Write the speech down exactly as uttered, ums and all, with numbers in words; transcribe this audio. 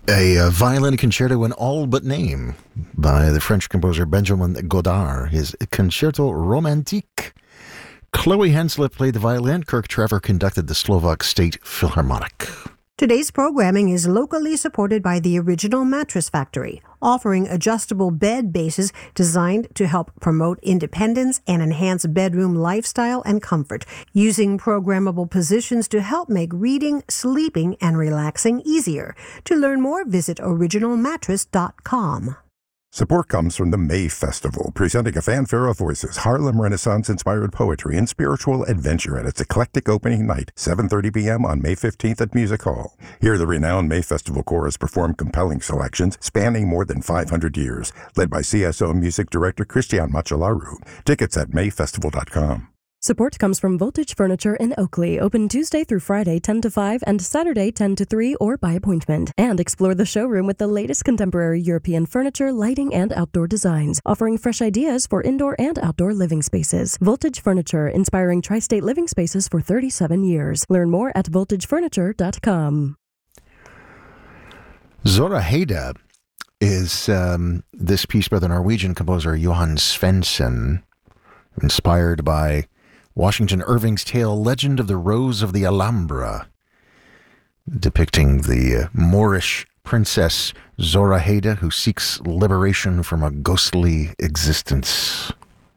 A uh, violin concerto in all but name by the French composer Benjamin Godard, his Concerto Romantique. Chloe Henslev played the violin. Kirk Trevor conducted the Slovak State Philharmonic. Today's programming is locally supported by the Original Mattress Factory, offering adjustable bed bases designed to help promote independence and enhance bedroom lifestyle and comfort, using programmable positions to help make reading, sleeping, and relaxing easier. To learn more, visit original mattress dot com. Support comes from the May Festival, presenting a fanfare of voices, Harlem Renaissance-inspired poetry, and spiritual adventure at its eclectic opening night, seven thirty p.m. on May fifteenth at Music Hall. Hear the renowned May Festival Chorus perform compelling selections spanning more than five hundred years, led by C S O Music Director Christian Machalaru. Tickets at may festival dot com. Support comes from Voltage Furniture in Oakley, open Tuesday through Friday ten to five and Saturday ten to three or by appointment. And explore the showroom with the latest contemporary European furniture, lighting, and outdoor designs, offering fresh ideas for indoor and outdoor living spaces. Voltage Furniture, inspiring tri-state living spaces for thirty-seven years. Learn more at voltage furniture dot com. Zoraheda is um, this piece by the Norwegian composer Johan Svensson, inspired by Washington Irving's tale Legend of the Rose of the Alhambra, depicting the uh, Moorish princess Zoraheda who seeks liberation from a ghostly existence.